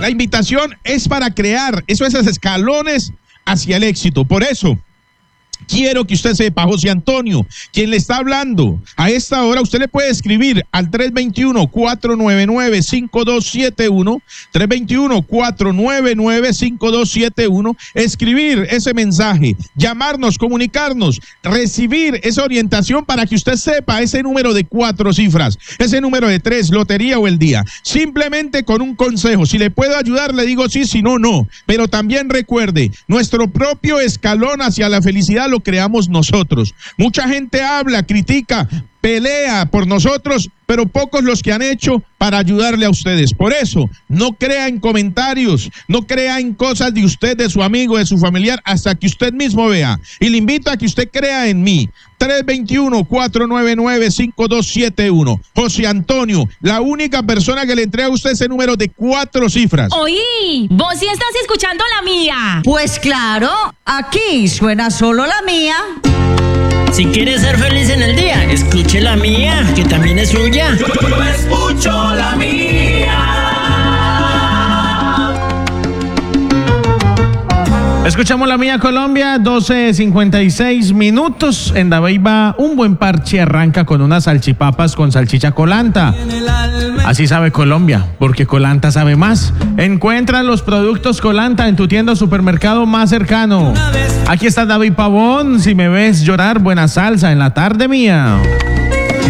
La invitación es para crear esos escalones hacia el éxito. Por eso, quiero que usted sepa, José Antonio, quien le está hablando, a esta hora usted le puede escribir al 321-499-5271, 321-499-5271, escribir ese mensaje, llamarnos, comunicarnos, recibir esa orientación para que usted sepa ese número de 4 cifras, ese número de 3, lotería o el día. Simplemente con un consejo, si le puedo ayudar, le digo sí, si no, no. Pero también recuerde, nuestro propio escalón hacia la felicidad lo creamos nosotros. Mucha gente habla, critica, pelea por nosotros, pero pocos los que han hecho para ayudarle a ustedes. Por eso, no crea en comentarios, no crea en cosas de usted, de su amigo, de su familiar, hasta que usted mismo vea. Y le invito a que usted crea en mí. 321-499-5271. José Antonio, la única persona que le entrega a usted ese número de 4 cifras. Oí, vos sí estás escuchando la mía. Pues claro, aquí suena solo la mía. Si quieres ser feliz en el día, escuche la mía, que también es suya. Yo escucho la mía. Escuchamos la mía Colombia, 12:56 minutos. En Dabeiba, un buen parche arranca con unas salchipapas con salchicha Colanta. Así sabe Colombia, porque Colanta sabe más. Encuentra los productos Colanta en tu tienda o supermercado más cercano. Aquí está David Pavón, si me ves llorar, buena salsa en la tarde mía.